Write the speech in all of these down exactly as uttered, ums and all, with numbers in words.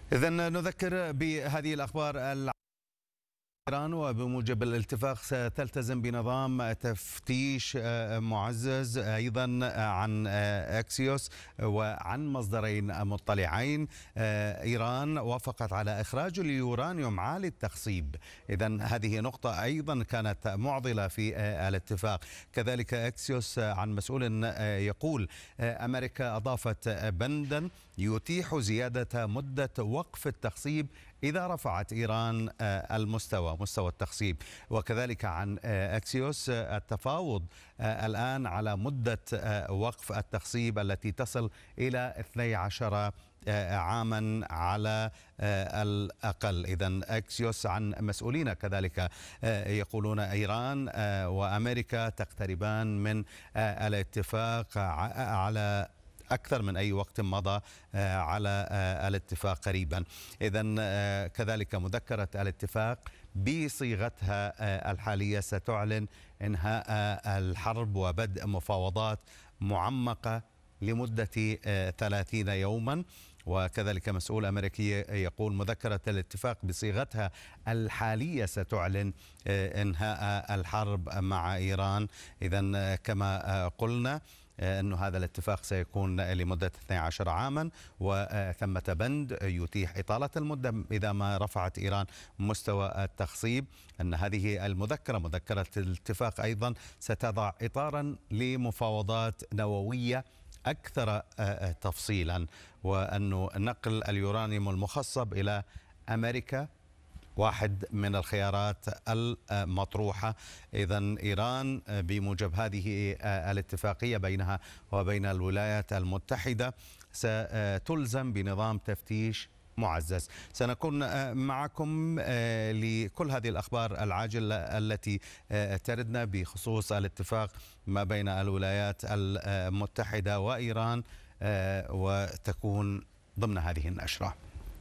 إذن نذكر بهذه الأخبار. إيران وبموجب الاتفاق ستلتزم بنظام تفتيش معزز أيضا عن أكسيوس وعن مصدرين مطلعين. إيران وافقت على إخراج اليورانيوم عالي التخصيب، إذن هذه نقطة أيضا كانت معضلة في الاتفاق. كذلك أكسيوس عن مسؤول يقول أمريكا أضافت بندا يتيح زيادة مدة وقف التخصيب إذا رفعت إيران المستوى مستوى التخصيب. وكذلك عن أكسيوس التفاوض الآن على مدة وقف التخصيب التي تصل إلى اثني عشر عاما على الأقل. إذن أكسيوس عن مسؤولين كذلك يقولون إيران وأمريكا تقتربان من الاتفاق على أكثر من أي وقت مضى على الاتفاق قريبا. إذن كذلك مذكرة الاتفاق بصيغتها الحالية ستعلن إنهاء الحرب وبدء مفاوضات معمقة لمدة ثلاثين يوما. وكذلك مسؤول أمريكي يقول مذكرة الاتفاق بصيغتها الحالية ستعلن إنهاء الحرب مع إيران. إذن كما قلنا أن هذا الاتفاق سيكون لمدة اثني عشر عاما، وثمة بند يتيح إطالة المدة إذا ما رفعت إيران مستوى التخصيب. أن هذه المذكرة مذكرة الاتفاق أيضا ستضع إطارا لمفاوضات نووية أكثر تفصيلا، وأن نقل اليورانيوم المخصب إلى أمريكا واحد من الخيارات المطروحة. إذن إيران بموجب هذه الاتفاقية بينها وبين الولايات المتحدة ستلزم بنظام تفتيش معزز. سنكون معكم لكل هذه الأخبار العاجلة التي تردنا بخصوص الاتفاق ما بين الولايات المتحدة وإيران، وتكون ضمن هذه النشرة.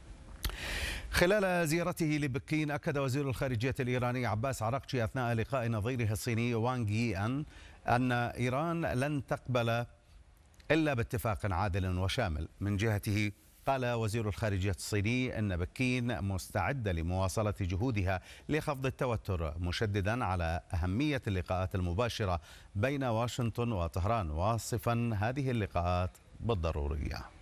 خلال زيارته لبكين أكد وزير الخارجية الإيراني عباس عراقجي أثناء لقاء نظيره الصيني وانغ يي أن أن إيران لن تقبل إلا باتفاق عادل وشامل. من جهته قال وزير الخارجية الصيني أن بكين مستعدة لمواصلة جهودها لخفض التوتر، مشددا على أهمية اللقاءات المباشرة بين واشنطن وطهران، واصفا هذه اللقاءات بالضرورية.